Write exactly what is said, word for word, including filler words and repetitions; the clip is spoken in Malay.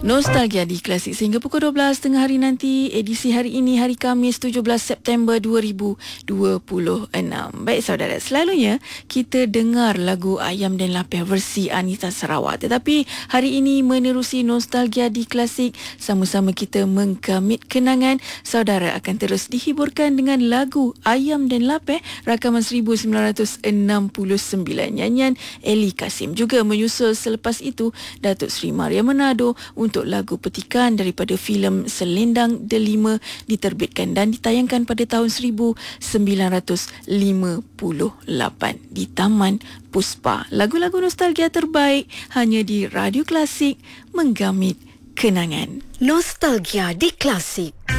Nostalgia di Klasik sehingga pukul dua belas tengah hari nanti, edisi hari ini, hari Khamis tujuh belas September dua ribu dua puluh enam. Baik saudara, selalunya kita dengar lagu Ayam dan Lapeh versi Anita Sarawak. Tetapi hari ini menerusi Nostalgia di Klasik, sama-sama kita mengkamit kenangan. Saudara akan terus dihiburkan dengan lagu Ayam dan Lapeh rakaman seribu sembilan ratus enam puluh sembilan. Nyanyian Eli Kasim. Juga menyusul selepas itu Datuk Seri Maria Manado untuk lagu Petikan daripada filem Selendang Delima, diterbitkan dan ditayangkan pada tahun seribu sembilan ratus lima puluh lapan di Taman Puspa. Lagu-lagu nostalgia terbaik hanya di Radio Klasik, menggamit kenangan. Nostalgia di Klasik.